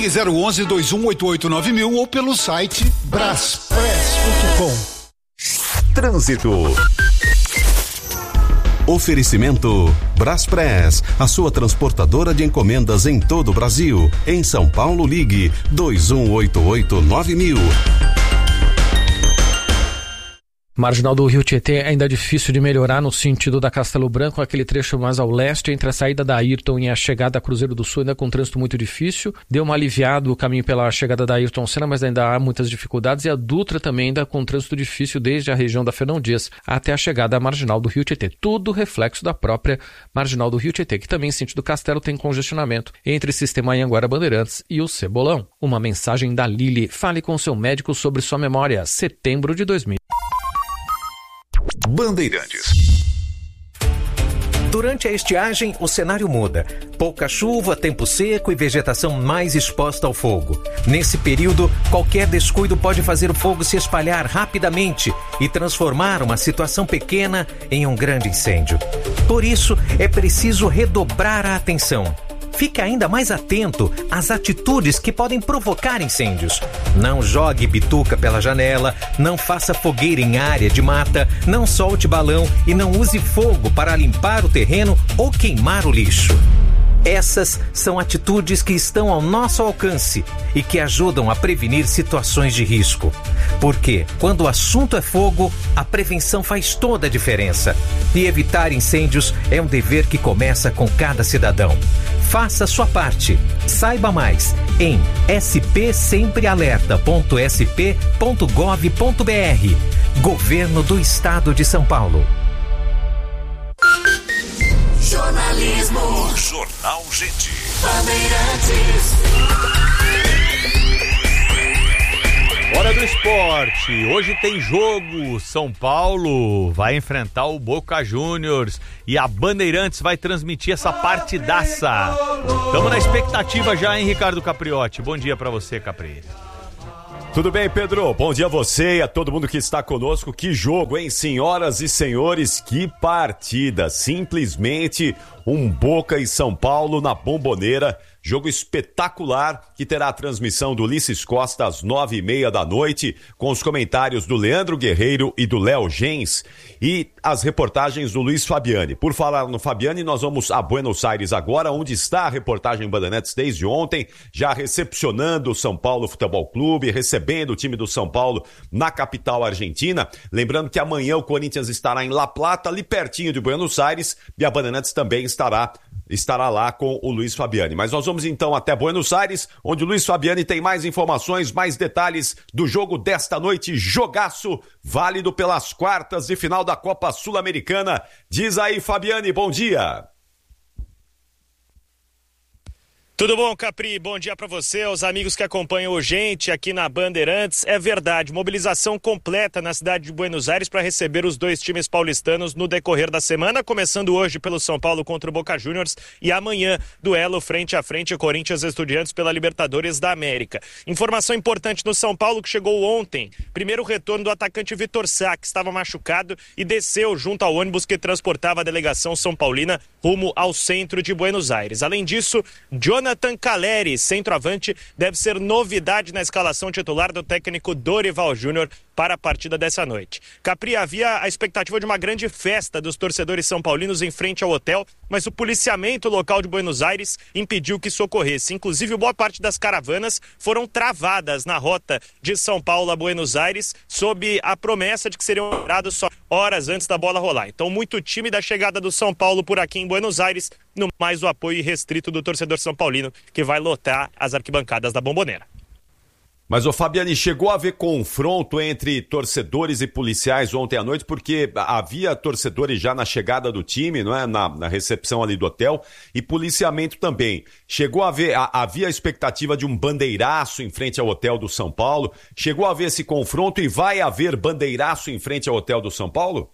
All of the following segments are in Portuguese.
Ligue 011-2188-9000 ou pelo site braspress.com. Trânsito. Oferecimento Braspress, a sua transportadora de encomendas em todo o Brasil. Em São Paulo, ligue 2188-9000. Marginal do Rio Tietê ainda é difícil de melhorar no sentido da Castelo Branco, aquele trecho mais ao leste, entre a saída da Ayrton e a chegada a Cruzeiro do Sul, ainda com trânsito muito difícil. Deu uma aliviada o caminho pela chegada da Ayrton Senna, mas ainda há muitas dificuldades, e a Dutra também ainda com trânsito difícil desde a região da Fernão Dias até a chegada à Marginal do Rio Tietê. Tudo reflexo da própria Marginal do Rio Tietê, que também em sentido Castelo tem congestionamento entre o sistema Anhanguera Bandeirantes e o Cebolão. Uma mensagem da Lili: fale com seu médico sobre sua memória. Setembro de 2000. Bandeirantes. Durante a estiagem, o cenário muda. Pouca chuva, tempo seco e vegetação mais exposta ao fogo. Nesse período, qualquer descuido pode fazer o fogo se espalhar rapidamente e transformar uma situação pequena em um grande incêndio. Por isso, é preciso redobrar a atenção. Fique ainda mais atento às atitudes que podem provocar incêndios. Não jogue bituca pela janela, não faça fogueira em área de mata, não solte balão e não use fogo para limpar o terreno ou queimar o lixo. Essas são atitudes que estão ao nosso alcance e que ajudam a prevenir situações de risco. Porque, quando o assunto é fogo, a prevenção faz toda a diferença. E evitar incêndios é um dever que começa com cada cidadão. Faça a sua parte. Saiba mais em spsemprealerta.sp.gov.br. Governo do Estado de São Paulo. Jornalismo. Jornal Gente. Bandeirantes. Hora do esporte. Hoje tem jogo. São Paulo vai enfrentar o Boca Juniors e a Bandeirantes vai transmitir essa partidaça. Estamos na expectativa já, hein, Ricardo Capriotti? Bom dia pra você, Capri. Tudo bem, Pedro? Bom dia a você e a todo mundo que está conosco. Que jogo, hein? Senhoras e senhores, que partida. Simplesmente um Boca e São Paulo na Bombonera. Jogo espetacular que terá a transmissão do Ulisses Costa às 9h30 da noite, com os comentários do Leandro Guerreiro e do Léo Gens e as reportagens do Luiz Fabiani. Por falar no Fabiani, nós vamos a Buenos Aires agora, onde está a reportagem Bandeirantes desde ontem, já recepcionando o São Paulo Futebol Clube, recebendo o time do São Paulo na capital argentina. Lembrando que amanhã o Corinthians estará em La Plata, ali pertinho de Buenos Aires, e a Bandeirantes também estará lá com o Luiz Fabiani. Mas nós vamos então até Buenos Aires, onde o Luiz Fabiani tem mais informações, mais detalhes do jogo desta noite. Jogaço, válido pelas quartas de final da Copa Sul-Americana. Diz aí, Fabiani, bom dia. Tudo bom, Capri? Bom dia para você, aos amigos que acompanham a gente aqui na Bandeirantes. É verdade, mobilização completa na cidade de Buenos Aires para receber os dois times paulistanos no decorrer da semana, começando hoje pelo São Paulo contra o Boca Juniors e amanhã duelo frente a frente Corinthians Estudiantes pela Libertadores da América. Informação importante no São Paulo que chegou ontem. Primeiro retorno do atacante Vitor Sá, que estava machucado e desceu junto ao ônibus que transportava a delegação São Paulina rumo ao centro de Buenos Aires. Além disso, Jonathan Caleri, centroavante, deve ser novidade na escalação titular do técnico Dorival Júnior para a partida dessa noite. Capri, havia a expectativa de uma grande festa dos torcedores são paulinos em frente ao hotel, mas o policiamento local de Buenos Aires impediu que isso ocorresse. Inclusive, boa parte das caravanas foram travadas na rota de São Paulo a Buenos Aires, sob a promessa de que seriam operados só horas antes da bola rolar. Então, muito tímida a chegada do São Paulo por aqui em Buenos Aires, no mais o apoio restrito do torcedor são paulino, que vai lotar as arquibancadas da Bombonera. Mas o Fabiani, chegou a haver confronto entre torcedores e policiais ontem à noite, porque havia torcedores já na chegada do time, não é? Na recepção ali do hotel, e policiamento também. Chegou a haver, havia a expectativa de um bandeiraço em frente ao hotel do São Paulo. Chegou a haver esse confronto e vai haver bandeiraço em frente ao hotel do São Paulo?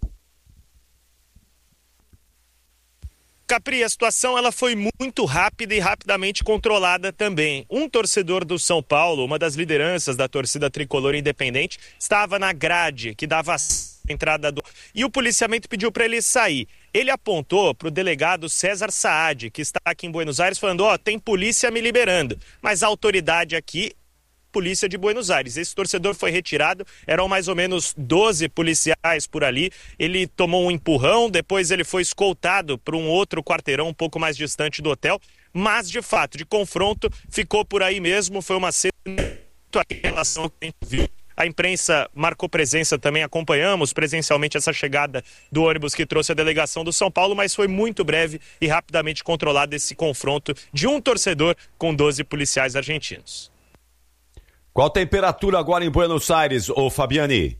Capri, a situação ela foi muito rápida e rapidamente controlada também. Um torcedor do São Paulo, uma das lideranças da torcida tricolor independente, estava na grade que dava a entrada do... E o policiamento pediu para ele sair. Ele apontou para o delegado César Saad, que está aqui em Buenos Aires, falando, tem polícia me liberando, mas a autoridade aqui, Polícia de Buenos Aires. Esse torcedor foi retirado, eram mais ou menos 12 policiais por ali, ele tomou um empurrão, depois ele foi escoltado para um outro quarteirão um pouco mais distante do hotel, mas de fato, de confronto, ficou por aí mesmo, foi uma cena em relação ao que a gente viu. A imprensa marcou presença também, acompanhamos presencialmente essa chegada do ônibus que trouxe a delegação do São Paulo, mas foi muito breve e rapidamente controlado esse confronto de um torcedor com 12 policiais argentinos. Qual a temperatura agora em Buenos Aires, ô Fabiani?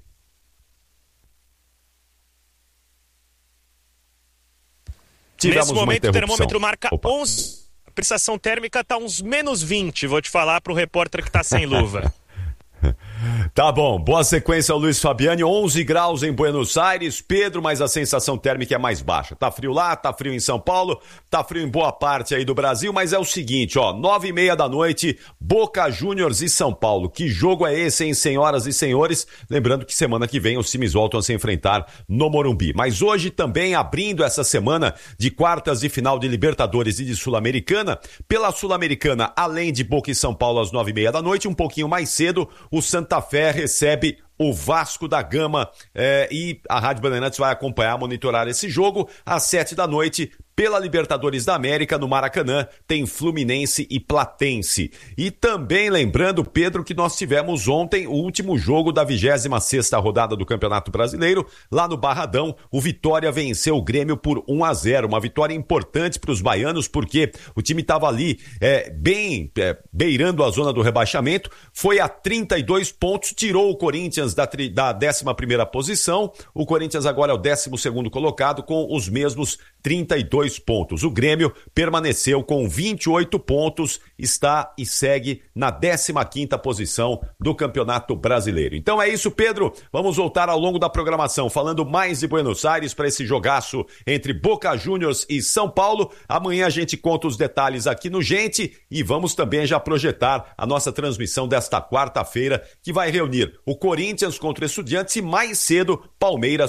Nesse momento o termômetro marca 11. A prestação térmica está uns menos 20, vou te falar para o repórter que está sem luva. Tá bom, boa sequência, Luiz Fabiani. 11 graus em Buenos Aires, Pedro, mas a sensação térmica é mais baixa. Tá frio lá, tá frio em São Paulo, tá frio em boa parte aí do Brasil, mas é o seguinte, 9h30 da noite, Boca Juniors e São Paulo. Que jogo é esse, hein, senhoras e senhores? Lembrando que semana que vem os times voltam a se enfrentar no Morumbi. Mas hoje também, abrindo essa semana de quartas de final de Libertadores e de Sul-Americana, pela Sul-Americana, além de Boca e São Paulo às 9h30 da noite, um pouquinho mais cedo, o Santa Fé recebe o Vasco da Gama e a Rádio Bandeirantes vai acompanhar, monitorar esse jogo às 7 da noite. Pela Libertadores da América, no Maracanã, tem Fluminense e Platense. E também lembrando, Pedro, que nós tivemos ontem o último jogo da 26ª rodada do Campeonato Brasileiro, lá no Barradão. O Vitória venceu o Grêmio por 1-0. Uma vitória importante para os baianos, porque o time estava ali bem beirando a zona do rebaixamento. Foi a 32 pontos, tirou o Corinthians da 11ª posição. O Corinthians agora é o 12º colocado, com os mesmos 32 pontos. O Grêmio permaneceu com 28 pontos, está e segue na 15ª posição do Campeonato Brasileiro. Então é isso, Pedro. Vamos voltar ao longo da programação, falando mais de Buenos Aires para esse jogaço entre Boca Juniors e São Paulo. Amanhã a gente conta os detalhes aqui no Gente e vamos também já projetar a nossa transmissão desta quarta-feira, que vai reunir o Corinthians contra o Estudiantes e mais cedo Palmeiras